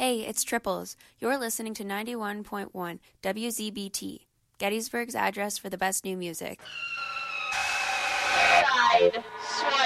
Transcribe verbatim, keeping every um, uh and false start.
Hey, it's Triples. You're listening to ninety-one point one W Z B T, Gettysburg's address for the best new music. Side Swipe.